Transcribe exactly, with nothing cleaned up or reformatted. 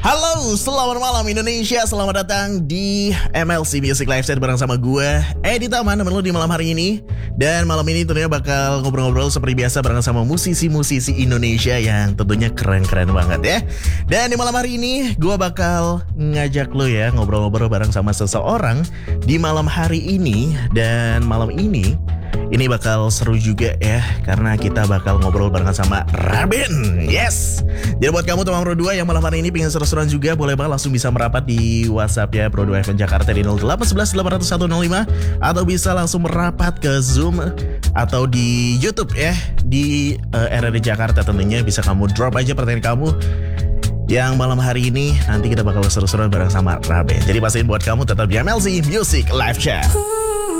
Halo, selamat malam Indonesia. Selamat datang di M L C Music Live Chat bareng sama gue, Edi Taman, temen lo di malam hari ini. Dan malam ini tentunya bakal ngobrol-ngobrol seperti biasa bareng sama musisi-musisi Indonesia yang tentunya keren-keren banget ya. Dan di malam hari ini gue bakal ngajak lo ya ngobrol-ngobrol bareng sama seseorang di malam hari ini. Dan malam ini ini bakal seru juga ya, karena kita bakal ngobrol barengan sama Raben. Yes. Jadi buat kamu teman Pro dua yang malam hari ini pengen seru-seruan juga, boleh banget langsung bisa merapat di WhatsApp ya Pro dua F M Jakarta di nol delapan satu satu delapan nol satu nol lima, atau bisa langsung merapat ke Zoom atau di YouTube ya di uh, R R D Jakarta. Tentunya bisa kamu drop aja pertanyaan kamu yang malam hari ini, nanti kita bakal seru-seruan bareng sama Raben. Jadi pastiin buat kamu tetap di M L C Music Live Chat.